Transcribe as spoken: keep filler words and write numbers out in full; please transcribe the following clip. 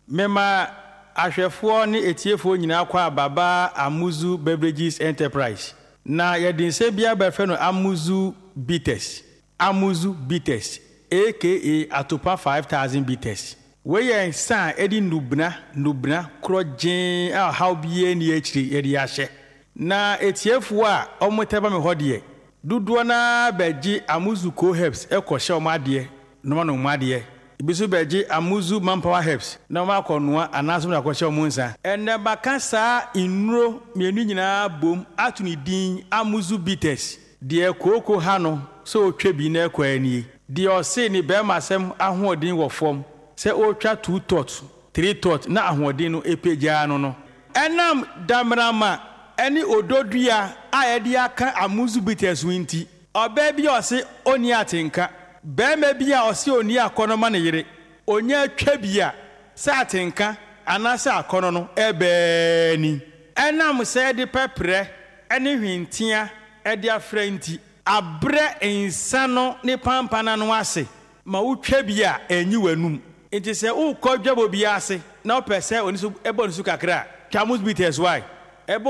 Mema ahwefo ne etiefo nyina kwa baba Amuzu Beverages Enterprise. Na yedinse bia befe no Amuzu Bitters. Amuzu Bitters aka Atopa five thousand Bitters. We yen san edi nubna nubna krojen a how bie ni echiri yedi ahye. Na etiefo a omoteba me hodie. Duduo na beji Amuzu Co Herbs ekoshe omade no no omade. Ibisu beji Amuzu Manpower Herbs na ma konoa anaso na kwose omunsa ene baka sa inuro mienu nyina bom atuni din Amuzu Bitters de koko ha no so otwa bi na ekwani de ose ni be masem ahoodin wo fom se otwa two tot three tot na ahoodin no epeja no no enam damrama eni ododua a yede aka Amuzu Bitters winti oba bi ose oni atenka Bema bia osi oni akono ma ne yire onye atwa bia sa atenka anasa akono no ebe ni enam se de pepre ene hwintia e de afra nti abre insano ne pampana no ase ma utwa bia enyi wanum nti se ukodwabo bia ase na opese oni so ebo nsu kakra Amuzu Bitters why ebo